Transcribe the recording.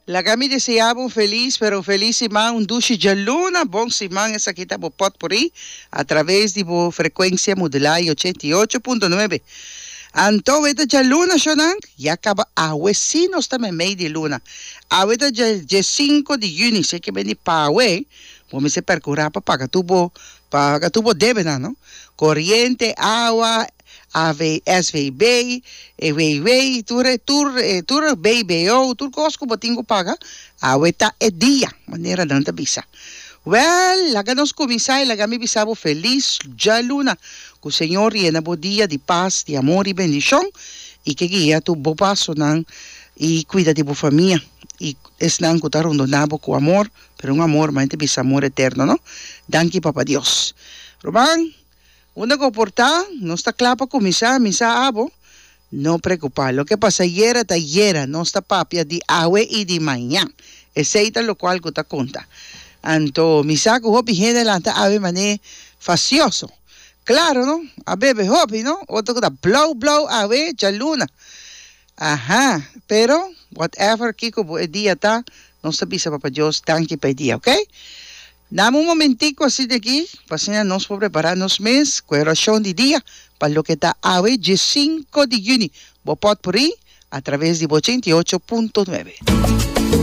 La kami deseaba un feliz, pero feliz simán, un dushi de luna, bom simán, esa quita bo pot por ahí, a través de bo frecuencia modulada 88.9. Anto weta de luna, shonan, ya acaba vecinos también medio de luna. Ahorita de 5 de junio, sé que vení pa awe, vamos a percurar para que tuvo débena, ¿no? Corriente, agua, SVB, EWW, tur BBO, tur cosco botingo paga, ahorita es día, manera de visa. Well, la nos comisai, la gami bisabo feliz, ya luna, que el Señor llena bo día de paz, de amor y bendición, y que guía tu bo paso nan, y cuida de bo familia, y es nan que tarundo nabo con amor, pero un amor, mente bis amor eterno, ¿no? Danke, papá Dios. Román, una comportada, no está clapa con misa abo, no preocupar. Lo que pasa ayer, no está papia de agua y de mañana. Ese es lo cual que te conta. Anto, misa que hopi gente delante ave mané facioso. Claro, ¿no? A bebe hopi, ¿no? Otro que da blow, ave, ya luna. Ajá, pero, whatever, Kiko, el día está, no se pisa, papá Dios, tanque para el día, ¿ok? Dame un momentico así de aquí, para nos prepararnos mes, corazón de día, para lo que está hoy, de 5 de junio. Bopot por ahí, a través de 88.9.